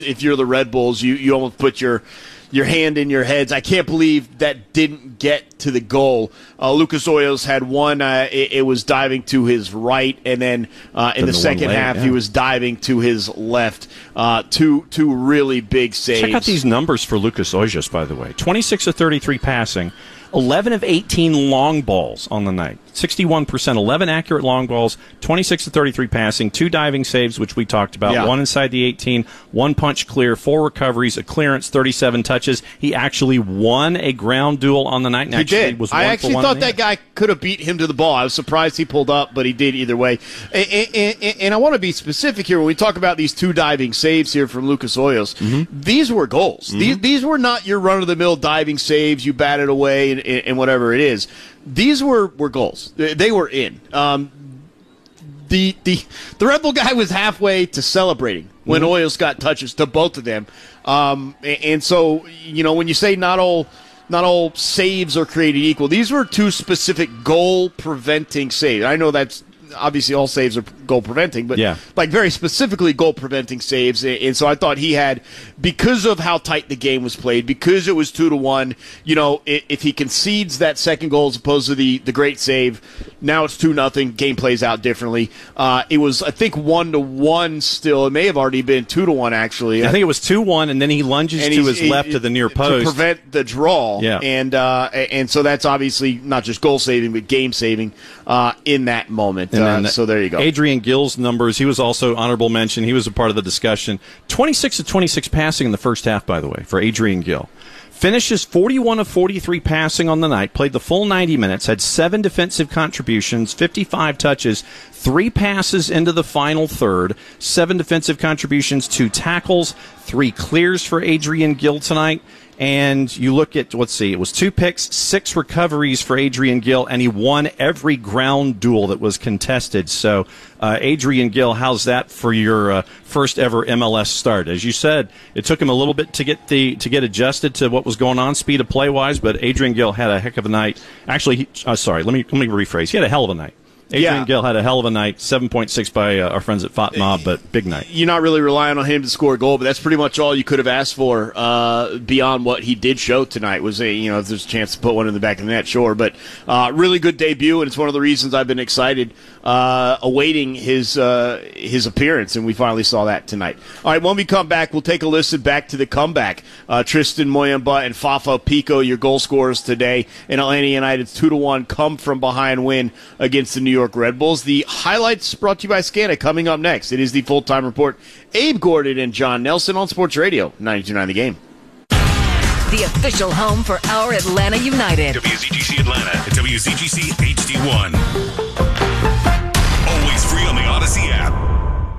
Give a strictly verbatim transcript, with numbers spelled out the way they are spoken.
if you're the Red Bulls, you, you almost put your your hand in your heads. I can't believe that didn't get to the goal. Uh, Lucas Hoyos had one. Uh, it, it was diving to his right, and then uh, in the, the second late, half, yeah. he was diving to his left. Uh, two two really big saves. Check out these numbers for Lucas Hoyos, by the way. twenty-six of thirty-three passing, eleven of eighteen long balls on the night. sixty-one percent, eleven accurate long balls, twenty-six of thirty-three passing, two diving saves, which we talked about, yeah. one inside the eighteen, one punch clear, four recoveries, a clearance, thirty-seven touches. He actually won a ground duel on the night. And he actually did. Was I one actually for one thought that guy could have beat him to the ball. I was surprised he pulled up, but he did either way. And, and, and I want to be specific here when we talk about these two diving saves here from Lucas Hoyos. Mm-hmm. These were goals. Mm-hmm. These, these were not your run-of-the-mill diving saves, you batted away, and, and whatever it is. These were, were goals. They were in. Um, the the the Red Bull guy was halfway to celebrating when mm-hmm. Hoyos got touches to both of them. Um, and, and so, you know, when you say not all not all saves are created equal, these were two specific goal-preventing saves. I know that's obviously all saves are goal preventing, but yeah. like very specifically goal preventing saves. And so I thought he had, because of how tight the game was played, because it was two to one, you know, if he concedes that second goal as opposed to the, the great save, now it's two nothing, game plays out differently. Uh, it was, I think, one to one still. It may have already been two to one, actually. I think it was two one, and then he lunges and to his left he, to the near post. To prevent the draw. Yeah. And, uh, and so that's obviously not just goal saving, but game saving uh, in that moment. Uh, so there you go. Adrian Gill's numbers, he was also honorable mention. He was a part of the discussion. twenty-six of twenty-six passing in the first half, by the way, for Adrian Gill. Finishes forty-one of forty-three passing on the night, played the full ninety minutes, had seven defensive contributions, fifty-five touches, three passes into the final third, seven defensive contributions, two tackles, three clears for Adrian Gill tonight. And you look at, let's see, it was two picks, six recoveries for Adrian Gill, and he won every ground duel that was contested. So, uh, Adrian Gill, how's that for your uh, first ever M L S start? As you said, it took him a little bit to get the to get adjusted to what was going on, speed of play wise. But Adrian Gill had a heck of a night. Actually, he, uh, sorry, let me let me rephrase. He had a hell of a night. Adrian yeah. Gill had a hell of a night, seven point six by uh, our friends at FOTMob, but big night. You're not really relying on him to score a goal, but that's pretty much all you could have asked for uh, beyond what he did show tonight. Was a, you know, if there's a chance to put one in the back of the net, sure. But uh, really good debut, and it's one of the reasons I've been excited, uh, awaiting his uh, his appearance, and we finally saw that tonight. All right, when we come back, we'll take a listen back to the comeback. Uh, Tristan Moyamba and Fafa Pico, your goal scorers today, and Atlanta United's two to one come from behind win against the New York Red Bulls. The highlights brought to you by Scana coming up next. It is the Full-Time Report. Abe Gordon and John Nelson on Sports Radio ninety-two point nine The Game. The official home for our Atlanta United. W Z G C Atlanta at W Z G C H D one.